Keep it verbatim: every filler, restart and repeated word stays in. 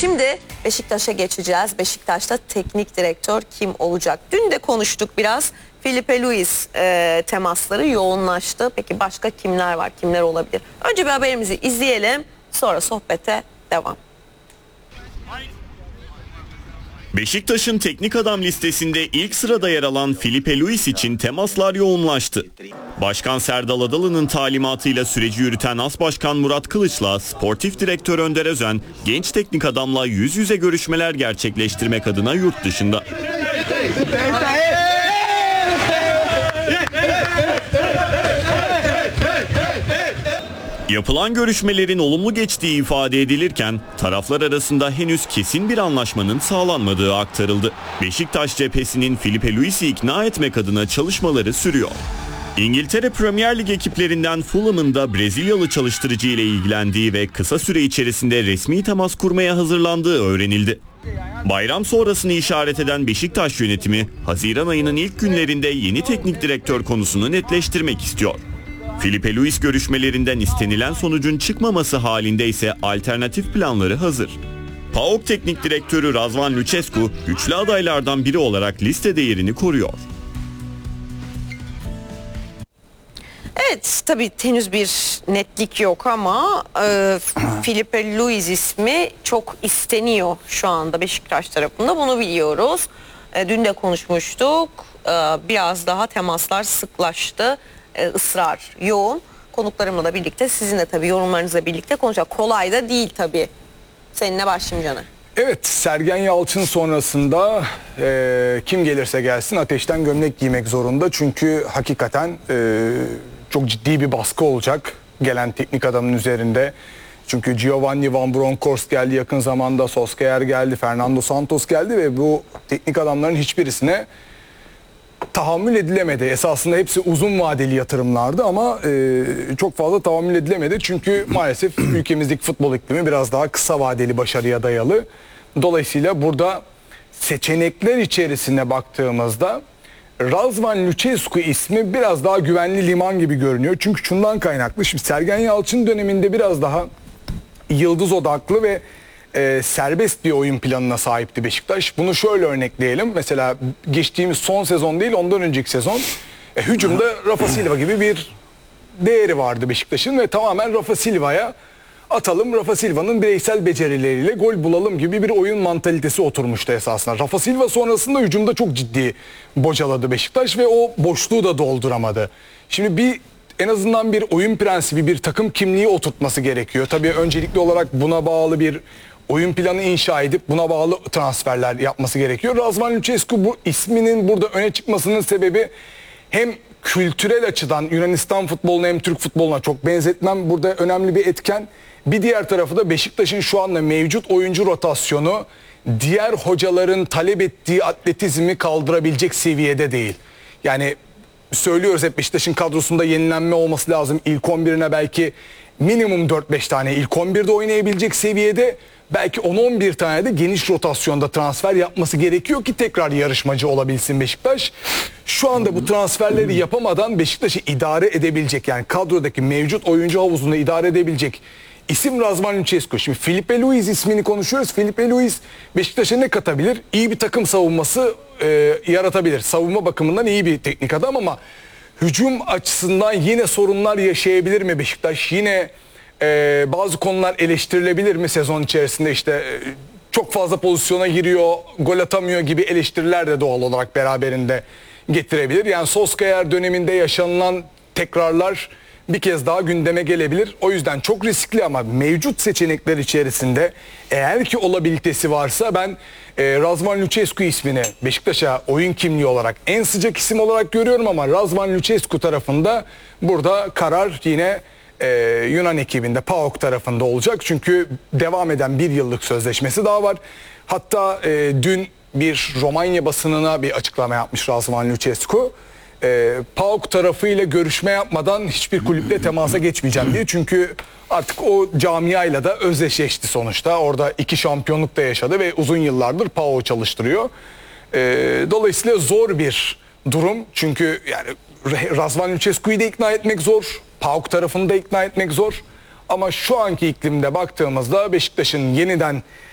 Şimdi Beşiktaş'a geçeceğiz. Beşiktaş'ta teknik direktör kim olacak? Dün de konuştuk biraz. Filipe Luis e, temasları yoğunlaştı. Peki başka kimler var? Kimler olabilir? Önce bir haberimizi izleyelim. Sonra sohbete devam. Beşiktaş'ın teknik adam listesinde ilk sırada yer alan Filipe Luis için temaslar yoğunlaştı. Başkan Serdal Adalı'nın talimatıyla süreci yürüten As Başkan Murat Kılıç'la sportif direktör Önder Özen, genç teknik adamla yüz yüze görüşmeler gerçekleştirmek adına yurt dışında. Yapılan görüşmelerin olumlu geçtiği ifade edilirken taraflar arasında henüz kesin bir anlaşmanın sağlanmadığı aktarıldı. Beşiktaş cephesinin Filipe Luis'i ikna etmek adına çalışmaları sürüyor. İngiltere Premier Lig ekiplerinden Fulham'ın da Brezilyalı çalıştırıcı ile ilgilendiği ve kısa süre içerisinde resmi temas kurmaya hazırlandığı öğrenildi. Bayram sonrasını işaret eden Beşiktaş yönetimi, Haziran ayının ilk günlerinde yeni teknik direktör konusunu netleştirmek istiyor. Filipe Luis görüşmelerinden istenilen sonucun çıkmaması halinde ise alternatif planları hazır. PAOK Teknik Direktörü Razvan Lucescu, güçlü adaylardan biri olarak listede yerini koruyor. Evet, tabii henüz bir netlik yok ama e, Filipe Luis ismi çok isteniyor şu anda Beşiktaş tarafında, bunu biliyoruz. E, dün de konuşmuştuk, e, biraz daha temaslar sıklaştı, e, ısrar yoğun. Konuklarımla da birlikte, sizinle tabii yorumlarınızla birlikte konuşacağız. Kolay da değil tabii. Seninle başlayayım Caner. Evet, Sergen Yalçın sonrasında e, kim gelirse gelsin ateşten gömlek giymek zorunda. Çünkü hakikaten e, çok ciddi bir baskı olacak gelen teknik adamın üzerinde. Çünkü Giovanni Van Bronckhorst geldi yakın zamanda, Solskjaer geldi, Fernando Santos geldi ve bu teknik adamların hiçbirisine tahammül edilemedi. Esasında hepsi uzun vadeli yatırımlardı ama e, çok fazla tahammül edilemedi. Çünkü maalesef ülkemizdeki futbol iklimi biraz daha kısa vadeli başarıya dayalı. Dolayısıyla burada seçenekler içerisine baktığımızda Razvan Lucescu ismi biraz daha güvenli liman gibi görünüyor. Çünkü şundan kaynaklı. Şimdi Sergen Yalçın döneminde biraz daha yıldız odaklı ve e, serbest bir oyun planına sahipti Beşiktaş. Bunu şöyle örnekleyelim. Mesela geçtiğimiz son sezon değil, ondan önceki sezon e, hücumda Rafa Silva gibi bir değeri vardı Beşiktaş'ın ve tamamen Rafa Silva'ya atalım, Rafa Silva'nın bireysel becerileriyle gol bulalım gibi bir oyun mantalitesi oturmuştu esasında. Rafa Silva sonrasında hücumda çok ciddi bocaladı Beşiktaş ve o boşluğu da dolduramadı. Şimdi bir en azından bir oyun prensibi, bir takım kimliği oturtması gerekiyor. Tabii öncelikli olarak buna bağlı bir oyun planı inşa edip buna bağlı transferler yapması gerekiyor. Razvan Lucescu bu isminin burada öne çıkmasının sebebi hem kültürel açıdan Yunanistan futboluna hem Türk futboluna çok benzetmem burada önemli bir etken. Bir diğer tarafı da Beşiktaş'ın şu anda mevcut oyuncu rotasyonu diğer hocaların talep ettiği atletizmi kaldırabilecek seviyede değil. Yani söylüyoruz hep Beşiktaş'ın kadrosunda yenilenme olması lazım. İlk on birine belki minimum dört beş tane ilk on birde oynayabilecek seviyede, belki on on bir tane de geniş rotasyonda transfer yapması gerekiyor ki tekrar yarışmacı olabilsin Beşiktaş. Şu anda bu transferleri yapamadan Beşiktaş'ı idare edebilecek, yani kadrodaki mevcut oyuncu havuzunu idare edebilecek İsim Razvan Lucescu. Şimdi Filipe Luis ismini konuşuyoruz. Filipe Luis Beşiktaş'a ne katabilir? İyi bir takım savunması e, yaratabilir. Savunma bakımından iyi bir teknik adam ama hücum açısından yine sorunlar yaşayabilir mi Beşiktaş? Yine e, bazı konular eleştirilebilir mi sezon içerisinde? İşte e, çok fazla pozisyona giriyor, gol atamıyor gibi eleştiriler de doğal olarak beraberinde getirebilir. Yani Solskjaer döneminde yaşanılan tekrarlar bir kez daha gündeme gelebilir. O yüzden çok riskli ama mevcut seçenekler içerisinde eğer ki olabilitesi varsa ben e, Razvan Lucescu ismini Beşiktaş'a oyun kimliği olarak en sıcak isim olarak görüyorum ama Razvan Lucescu tarafında burada karar yine e, Yunan ekibinde, PAOK tarafında olacak. Çünkü devam eden bir yıllık sözleşmesi daha var. Hatta e, dün bir Romanya basınına bir açıklama yapmış Razvan Lucescu. E, PAOK tarafıyla görüşme yapmadan hiçbir kulüple temasa geçmeyeceğim diye. Çünkü artık o camiayla da özdeşleşti sonuçta. Orada iki şampiyonluk da yaşadı ve uzun yıllardır PAOK çalıştırıyor. E, dolayısıyla zor bir durum. Çünkü yani Razvan Lucescu'yu da ikna etmek zor. PAOK tarafını da ikna etmek zor. Ama şu anki iklimde baktığımızda Beşiktaş'ın yeniden